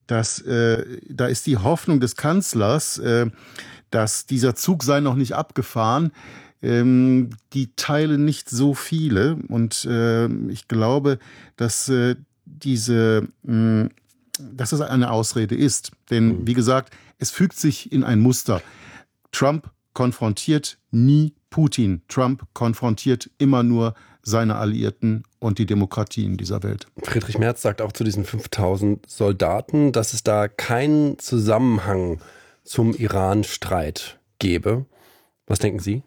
da ist die Hoffnung des Kanzlers, dass dieser Zug sei noch nicht abgefahren. Die teilen nicht so viele. Und ich glaube, dass dass es eine Ausrede ist. Denn wie gesagt, es fügt sich in ein Muster. Trump konfrontiert nie Putin. Trump konfrontiert immer nur seine Alliierten und die Demokratien dieser Welt. Friedrich Merz sagt auch zu diesen 5000 Soldaten, dass es da keinen Zusammenhang zum Iran-Streit gebe. Was denken Sie?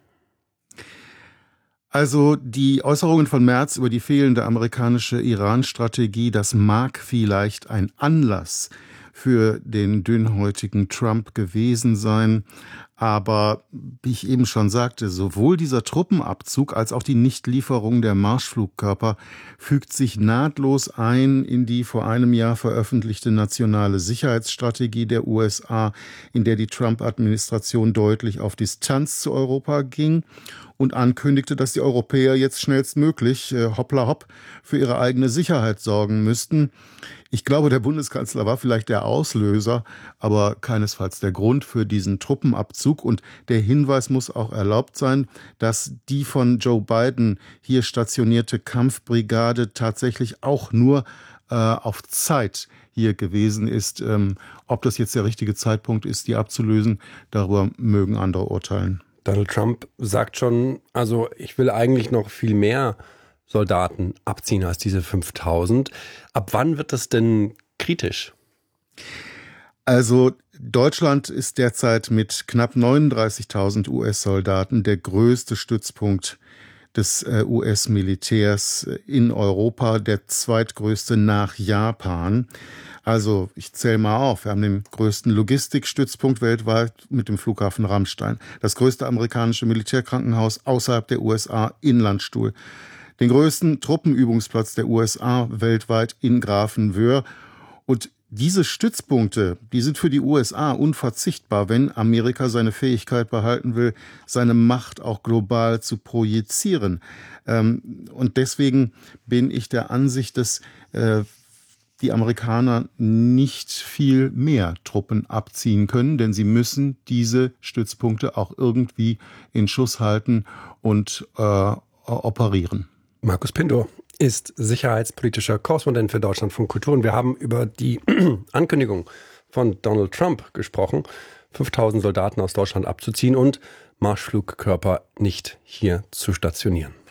Also die Äußerungen von Merz über die fehlende amerikanische Iran-Strategie, das mag vielleicht ein Anlass für den dünnhäutigen Trump gewesen sein. Aber wie ich eben schon sagte, sowohl dieser Truppenabzug als auch die Nichtlieferung der Marschflugkörper fügt sich nahtlos ein in die vor einem Jahr veröffentlichte nationale Sicherheitsstrategie der USA, in der die Trump-Administration deutlich auf Distanz zu Europa ging und ankündigte, dass die Europäer jetzt schnellstmöglich, hoppla hopp, für ihre eigene Sicherheit sorgen müssten. Ich glaube, der Bundeskanzler war vielleicht der Auslöser, aber keinesfalls der Grund für diesen Truppenabzug. Und der Hinweis muss auch erlaubt sein, dass die von Joe Biden hier stationierte Kampfbrigade tatsächlich auch nur auf Zeit hier gewesen ist. Ob das jetzt der richtige Zeitpunkt ist, die abzulösen, darüber mögen andere urteilen. Donald Trump sagt schon, also ich will eigentlich noch viel mehr Soldaten abziehen als diese 5000. Ab wann wird das denn kritisch? Also Deutschland ist derzeit mit knapp 39.000 US-Soldaten der größte Stützpunkt des US-Militärs in Europa, der zweitgrößte nach Japan. Also ich zähle mal auf, wir haben den größten Logistikstützpunkt weltweit mit dem Flughafen Ramstein, das größte amerikanische Militärkrankenhaus außerhalb der USA in Landstuhl, den größten Truppenübungsplatz der USA weltweit in Grafenwöhr. Und diese Stützpunkte, die sind für die USA unverzichtbar, wenn Amerika seine Fähigkeit behalten will, seine Macht auch global zu projizieren. Und deswegen bin ich der Ansicht, dass die Amerikaner nicht viel mehr Truppen abziehen können, denn sie müssen diese Stützpunkte auch irgendwie in Schuss halten und operieren. Markus Pinto ist sicherheitspolitischer Korrespondent für Deutschlandfunk Kultur und wir haben über die Ankündigung von Donald Trump gesprochen, 5000 Soldaten aus Deutschland abzuziehen und Marschflugkörper nicht hier zu stationieren.